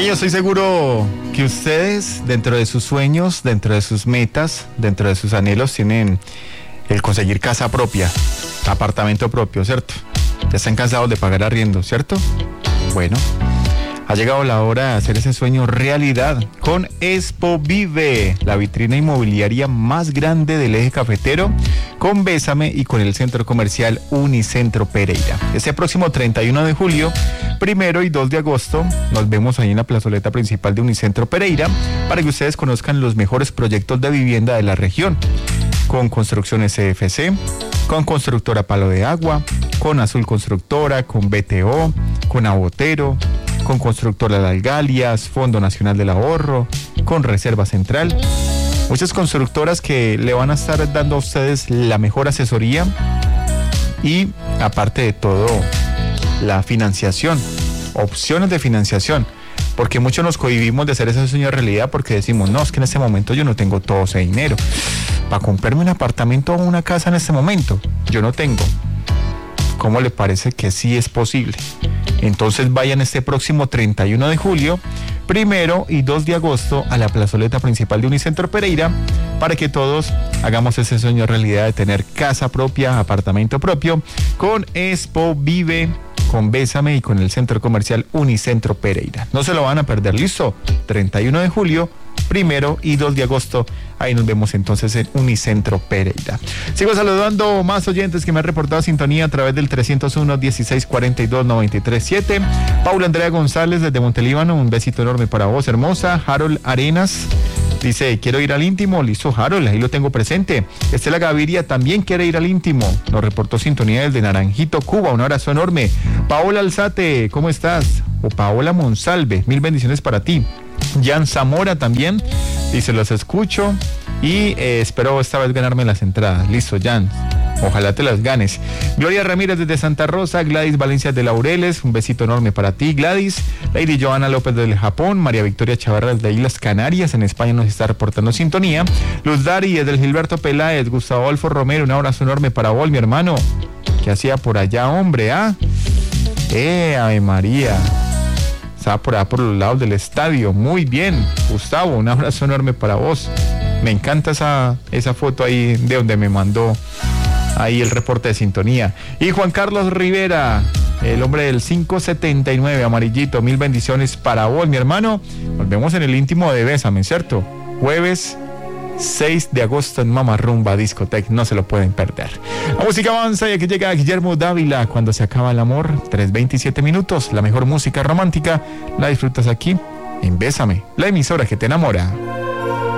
yo estoy seguro que ustedes, dentro de sus sueños, dentro de sus metas, dentro de sus anhelos, tienen el conseguir casa propia, apartamento propio, ¿cierto? Ya están cansados de pagar arriendo, ¿cierto? Bueno, ha llegado la hora de hacer ese sueño realidad con Expo Vive, la vitrina inmobiliaria más grande del eje cafetero, con Bésame y con el centro comercial Unicentro Pereira. Este próximo 31 de julio, 1 y 2 de agosto, nos vemos ahí en la plazoleta principal de Unicentro Pereira para que ustedes conozcan los mejores proyectos de vivienda de la región, con Construcciones CFC, con Constructora Palo de Agua, con Azul Constructora, con BTO, con Abotero, con Constructora Las Galias, Fondo Nacional del Ahorro, con Reserva Central. Muchas constructoras que le van a estar dando a ustedes la mejor asesoría y, aparte de todo, la financiación, opciones de financiación, porque muchos nos cohibimos de hacer ese sueño realidad porque decimos, no, es que en este momento yo no tengo todo ese dinero para comprarme un apartamento o una casa en este momento, yo no tengo. ¿Cómo le parece que sí es posible? Entonces vayan este próximo 31 de julio, 1 y 2 de agosto a la plazoleta principal de Unicentro Pereira para que todos hagamos ese sueño realidad de tener casa propia, apartamento propio, con Expo Vive, con Bésame y con el centro comercial Unicentro Pereira. No se lo van a perder, ¿listo? 31 de julio, 1 y 2 de agosto, ahí nos vemos entonces en Unicentro Pereira. Sigo saludando más oyentes que me han reportado sintonía a través del 301-1642-937. Paula Andrea González desde Montelíbano, un besito enorme para vos, hermosa. Harold Arenas dice, quiero ir al íntimo. Listo, Harold, ahí lo tengo presente. Estela Gaviria también quiere ir al íntimo. Nos reportó sintonía desde Naranjito, Cuba. Un abrazo enorme. Paola Alzate, ¿cómo estás? O Paola Monsalve, mil bendiciones para ti. Jan Zamora también dice, los escucho y espero esta vez ganarme las entradas. Listo, Jan, ojalá te las ganes. Gloria Ramírez desde Santa Rosa, Gladys Valencia de Laureles, un besito enorme para ti, Gladys. Lady Joana López del Japón, María Victoria Chavarra desde Islas Canarias, en España nos está reportando sintonía. Luz Dari desde el Gilberto Peláez, Gustavo Adolfo Romero, un abrazo enorme para vos, mi hermano. ¿Qué hacía por allá, hombre? Ave María. Estaba por allá por los lados del estadio. Muy bien, Gustavo, un abrazo enorme para vos. Me encanta esa foto ahí de donde me mandó ahí el reporte de sintonía. Y Juan Carlos Rivera, el hombre del 579, amarillito, mil bendiciones para vos, mi hermano. Nos vemos en el íntimo de Bésame, ¿cierto? Jueves 6 de agosto en Mama Rumba Discotec, no se lo pueden perder. La música avanza y aquí llega Guillermo Dávila, Cuando se acaba el amor, 3:27 minutos. La mejor música romántica la disfrutas aquí en Bésame, la emisora que te enamora.